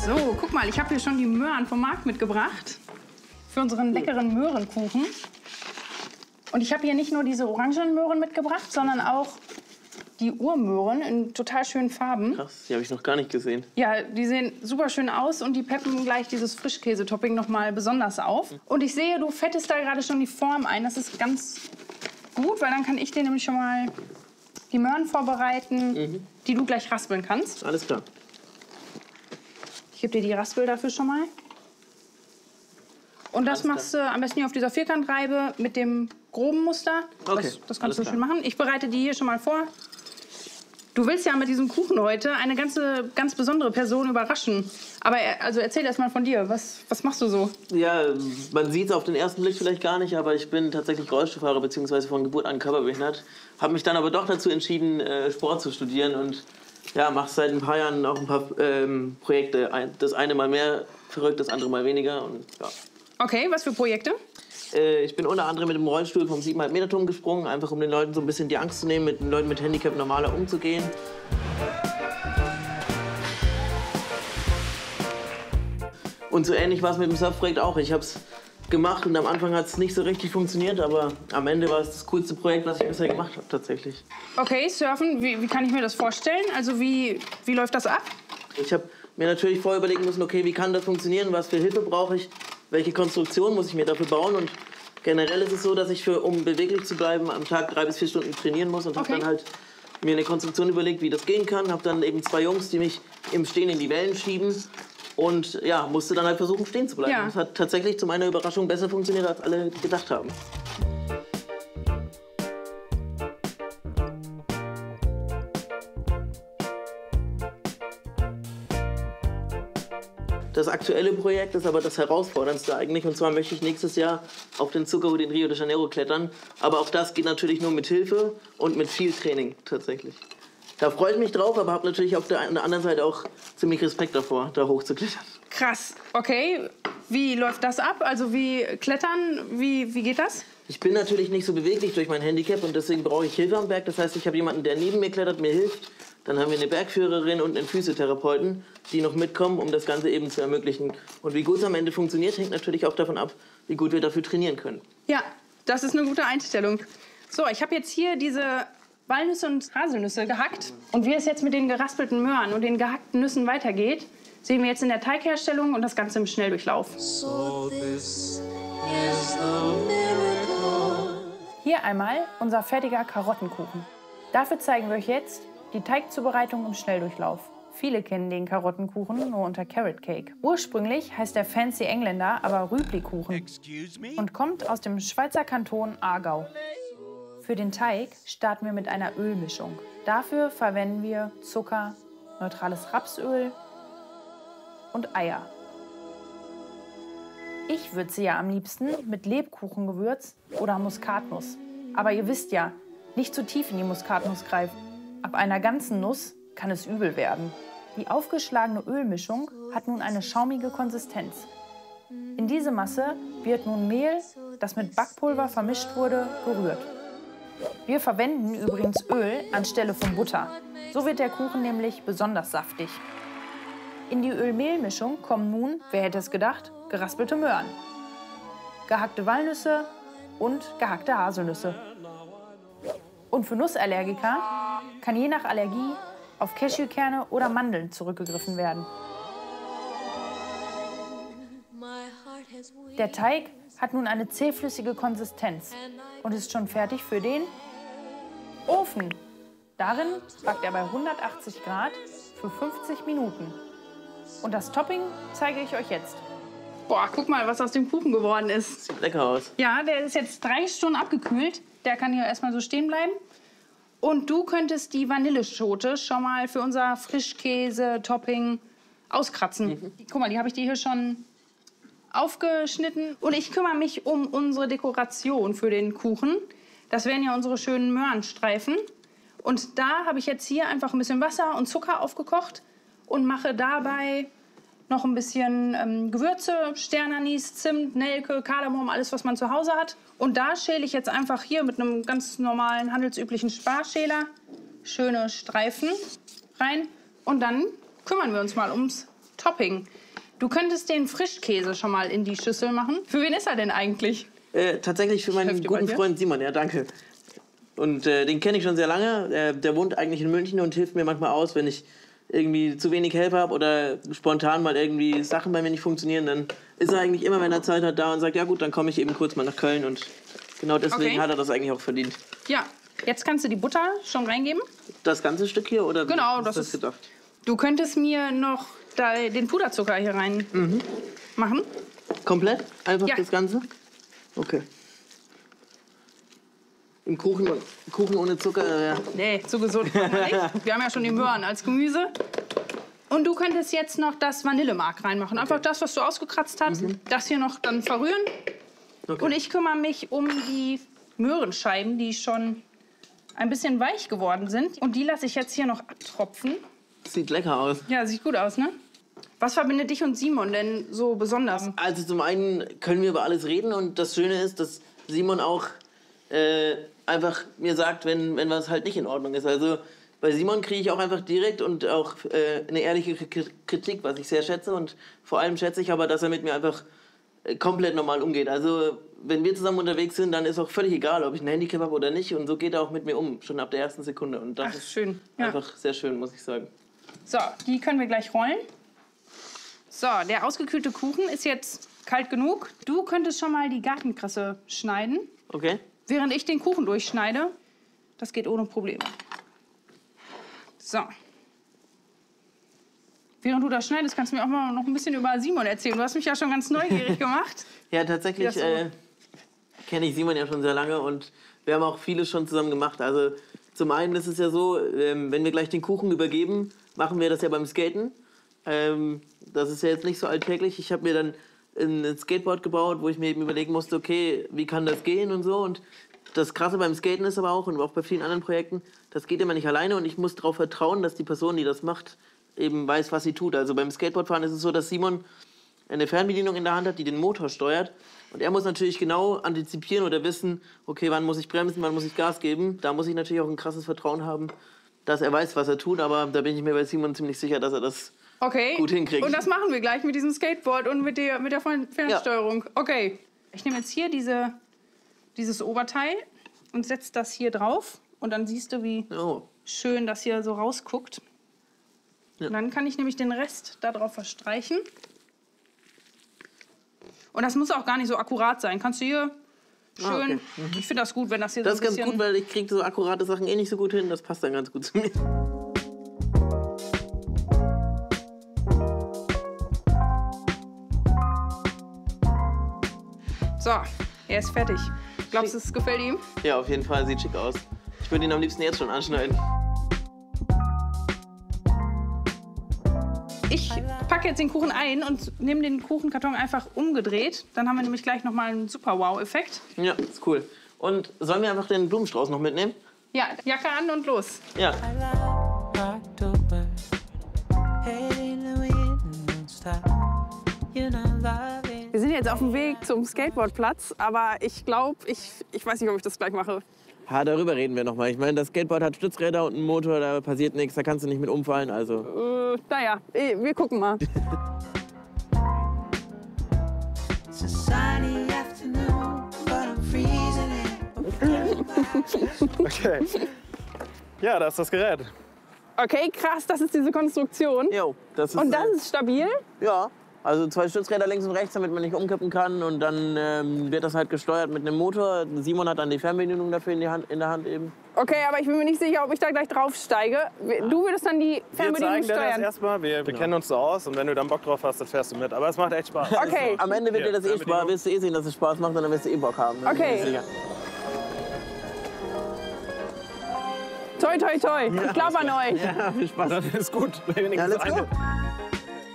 So, guck mal, ich habe hier schon die Möhren vom Markt mitgebracht. Für unseren leckeren Möhrenkuchen. Und ich habe hier nicht nur diese orangen Möhren mitgebracht, sondern auch die Urmöhren in total schönen Farben. Krass, die habe ich noch gar nicht gesehen. Ja, die sehen super schön aus und die peppen gleich dieses Frischkäse-Topping noch mal besonders auf. Und ich sehe, du fettest da gerade schon die Form ein. Das ist ganz gut, weil dann kann ich dir nämlich schon mal die Möhren vorbereiten, die du gleich raspeln kannst. Alles klar. Ich gebe dir die Raspel dafür schon mal. Und das machst du am besten hier auf dieser Vierkantreibe mit dem groben Muster. Okay, Das kannst du schön machen. Ich bereite die hier schon mal vor. Du willst ja mit diesem Kuchen heute eine ganz besondere Person überraschen. Aber also erzähl erst mal von dir. Was machst du so? Ja, man sieht es auf den ersten Blick vielleicht gar nicht, aber ich bin tatsächlich Rollstuhlfahrer bzw. von Geburt an körperbehindert. Habe mich dann aber doch dazu entschieden, Sport zu studieren und ja, mache seit ein paar Jahren auch ein paar Projekte. Das eine mal mehr verrückt, das andere mal weniger. Und, ja. Okay, was für Projekte? Ich bin unter anderem mit dem Rollstuhl vom 7,5 Meter Turm gesprungen, einfach um den Leuten so ein bisschen die Angst zu nehmen, mit den Leuten mit Handicap normaler umzugehen. Und so ähnlich war es mit dem Surfprojekt auch. Ich habe es gemacht und am Anfang hat es nicht so richtig funktioniert, aber am Ende war es das coolste Projekt, was ich bisher gemacht habe tatsächlich. Okay, Surfen, wie kann ich mir das vorstellen? Also wie läuft das ab? Ich habe mir natürlich vorher überlegen müssen, okay, wie kann das funktionieren, was für Hilfe brauche ich, welche Konstruktion muss ich mir dafür bauen und generell ist es so, dass ich, um beweglich zu bleiben, am Tag 3 bis 4 Stunden trainieren muss und habe dann halt mir eine Konstruktion überlegt, wie das gehen kann. Habe dann eben 2 Jungs, die mich im Stehen in die Wellen schieben und ja, musste dann halt versuchen, stehen zu bleiben. Ja. Das hat tatsächlich zu meiner Überraschung besser funktioniert, als alle gedacht haben. Das aktuelle Projekt ist aber das herausforderndste eigentlich. Und zwar möchte ich nächstes Jahr auf den Zuckerhut in Rio de Janeiro klettern. Aber auch das geht natürlich nur mit Hilfe und mit viel Training tatsächlich. Da freue ich mich drauf, aber habe natürlich auf der anderen Seite auch ziemlich Respekt davor, da hochzuklettern. Krass, okay. Wie läuft das ab? Also wie klettern, wie geht das? Ich bin natürlich nicht so beweglich durch mein Handicap und deswegen brauche ich Hilfe am Berg. Das heißt, ich habe jemanden, der neben mir klettert, mir hilft. Dann haben wir eine Bergführerin und einen Physiotherapeuten, die noch mitkommen, um das Ganze eben zu ermöglichen. Und wie gut es am Ende funktioniert, hängt natürlich auch davon ab, wie gut wir dafür trainieren können. Ja, das ist eine gute Einstellung. So, ich habe jetzt hier diese Walnüsse und Haselnüsse gehackt. Und wie es jetzt mit den geraspelten Möhren und den gehackten Nüssen weitergeht, sehen wir jetzt in der Teigherstellung und das Ganze im Schnelldurchlauf. So this is the miracle. Hier einmal unser fertiger Karottenkuchen. Dafür zeigen wir euch jetzt die Teigzubereitung im Schnelldurchlauf. Viele kennen den Karottenkuchen nur unter Carrot Cake. Ursprünglich heißt der fancy Engländer aber Rüblikuchen und kommt aus dem Schweizer Kanton Aargau. Für den Teig starten wir mit einer Ölmischung. Dafür verwenden wir Zucker, neutrales Rapsöl und Eier. Ich würze ja am liebsten mit Lebkuchengewürz oder Muskatnuss. Aber ihr wisst ja, nicht zu tief in die Muskatnuss greifen. Ab einer ganzen Nuss kann es übel werden. Die aufgeschlagene Ölmischung hat nun eine schaumige Konsistenz. In diese Masse wird nun Mehl, das mit Backpulver vermischt wurde, gerührt. Wir verwenden übrigens Öl anstelle von Butter. So wird der Kuchen nämlich besonders saftig. In die Öl-Mehl-Mischung kommen nun, wer hätte es gedacht, geraspelte Möhren, gehackte Walnüsse und gehackte Haselnüsse. Und für Nussallergiker kann je nach Allergie auf Cashewkerne oder Mandeln zurückgegriffen werden. Der Teig hat nun eine zähflüssige Konsistenz und ist schon fertig für den Ofen. Darin backt er bei 180 Grad für 50 Minuten. Und das Topping zeige ich euch jetzt. Boah, guck mal, was aus dem Kuchen geworden ist. Sieht lecker aus. Ja, der ist jetzt 3 Stunden abgekühlt. Der kann hier erstmal so stehen bleiben. Und du könntest die Vanilleschote schon mal für unser Frischkäse-Topping auskratzen. Guck mal, die habe ich dir hier schon aufgeschnitten. Und ich kümmere mich um unsere Dekoration für den Kuchen. Das wären ja unsere schönen Möhrenstreifen. Und da habe ich jetzt hier einfach ein bisschen Wasser und Zucker aufgekocht und mache dabei noch ein bisschen Gewürze, Sternanis, Zimt, Nelke, Kardamom, alles, was man zu Hause hat. Und da schäle ich jetzt einfach hier mit einem ganz normalen, handelsüblichen Sparschäler schöne Streifen rein. Und dann kümmern wir uns mal ums Topping. Du könntest den Frischkäse schon mal in die Schüssel machen. Für wen ist er denn eigentlich? Tatsächlich für meinen guten Freund Simon, ja, danke. Und den kenne ich schon sehr lange. Der wohnt eigentlich in München und hilft mir manchmal aus, wenn ich irgendwie zu wenig Helfer habe oder spontan mal irgendwie Sachen bei mir nicht funktionieren. Dann ist er eigentlich immer, wenn er Zeit hat, da und sagt, ja gut, dann komme ich eben kurz mal nach Köln. Und genau deswegen hat er das eigentlich auch verdient. Ja, jetzt kannst du die Butter schon reingeben. Das ganze Stück hier, oder wie Genau, ist das gedacht? Du könntest mir noch den Puderzucker hier rein machen. Komplett? Einfach Ja. das Ganze? Okay. Im Kuchen ohne Zucker, ja. Nee, zu gesund machen wir nicht. Wir haben ja schon die Möhren als Gemüse. Und du könntest jetzt noch das Vanillemark reinmachen. Einfach das, was du ausgekratzt hast. Das hier noch dann verrühren. Okay. Und ich kümmere mich um die Möhrenscheiben, die schon ein bisschen weich geworden sind. Und die lasse ich jetzt hier noch abtropfen. Sieht lecker aus. Ja, sieht gut aus, ne? Was verbindet dich und Simon denn so besonders? Also zum einen können wir über alles reden und das Schöne ist, dass Simon auch einfach mir sagt, wenn was halt nicht in Ordnung ist. Also bei Simon kriege ich auch einfach direkt und auch eine ehrliche Kritik, was ich sehr schätze. Und vor allem schätze ich aber, dass er mit mir einfach komplett normal umgeht. Also wenn wir zusammen unterwegs sind, dann ist auch völlig egal, ob ich ein Handicap habe oder nicht. Und so geht er auch mit mir um, schon ab der ersten Sekunde. Und das ist schön. Ja. einfach sehr schön, muss ich sagen. So, die können wir gleich rollen. So, der ausgekühlte Kuchen ist jetzt kalt genug. Du könntest schon mal die Gartenkresse schneiden, Okay? während ich den Kuchen durchschneide. Das geht ohne Probleme. So. Während du das schneidest, kannst du mir auch mal noch ein bisschen über Simon erzählen. Du hast mich ja schon ganz neugierig gemacht. Ja, tatsächlich Wie das so- kenne ich Simon ja schon sehr lange und wir haben auch vieles schon zusammen gemacht. Also zum einen ist es ja so, wenn wir gleich den Kuchen übergeben, machen wir das ja beim Skaten. Das ist ja jetzt nicht so alltäglich. Ich habe mir dann ein Skateboard gebaut, wo ich mir eben überlegen musste, okay, wie kann das gehen und so. Und das Krasse beim Skaten ist aber auch, und auch bei vielen anderen Projekten, das geht immer nicht alleine und ich muss darauf vertrauen, dass die Person, die das macht, eben weiß, was sie tut. Also beim Skateboardfahren ist es so, dass Simon eine Fernbedienung in der Hand hat, die den Motor steuert. Und er muss natürlich genau antizipieren oder wissen, okay, wann muss ich bremsen, wann muss ich Gas geben. Da muss ich natürlich auch ein krasses Vertrauen haben, dass er weiß, was er tut. Aber da bin ich mir bei Simon ziemlich sicher, dass er das gut hinkriegt. Und das machen wir gleich mit diesem Skateboard und mit der Fernsteuerung. Ja. Okay. Ich nehme jetzt hier dieses Oberteil und setze das hier drauf. Und dann siehst du, wie schön das hier so rausguckt. Ja. Und dann kann ich nämlich den Rest da drauf verstreichen. Und das muss auch gar nicht so akkurat sein. Kannst du hier schön... Ich finde das gut, wenn das hier das so ein bisschen... Das ist ganz gut, weil ich kriege so akkurate Sachen eh nicht so gut hin. Das passt dann ganz gut zu mir. So, er ist fertig. Glaubst du, es gefällt ihm? Ja, auf jeden Fall. Sieht schick aus. Ich würde ihn am liebsten jetzt schon anschneiden. Ich packe jetzt den Kuchen ein und nehme den Kuchenkarton einfach umgedreht. Dann haben wir nämlich gleich noch mal einen super Wow-Effekt. Ja, ist cool. Und sollen wir einfach den Blumenstrauß noch mitnehmen? Ja, Jacke an und los. Ja. Wir sind jetzt auf dem Weg zum Skateboardplatz, aber ich glaube, ich weiß nicht, ob ich das gleich mache. Ha, darüber reden wir noch mal. Ich meine, das Skateboard hat Stützräder und einen Motor, da passiert nichts, da kannst du nicht mit umfallen, also... Naja, wir gucken mal. Okay. Ja, da ist das Gerät. Okay, krass, das ist diese Konstruktion. Jo, das ist... Und das ist stabil? Ja, also 2 Stützräder links und rechts, damit man nicht umkippen kann. Und dann wird das halt gesteuert mit einem Motor. Simon hat dann die Fernbedienung dafür in der Hand eben. Okay, aber ich bin mir nicht sicher, ob ich da gleich draufsteige. Du würdest dann die Wir Fernbedienung zeigen dir das steuern? erstmal. Wir kennen uns so aus und wenn du dann Bock drauf hast, dann fährst du mit. Aber es macht echt Spaß. Okay. Am Ende wird dir das eh Fernbedienung. Spaß, wirst du eh sehen, dass es Spaß macht und dann wirst du eh Bock haben. Da bin ich Okay. mir sicher. Toi, toi, toi. Ich glaube an euch. Ja, viel Spaß. Das ist gut. Ja, let's go.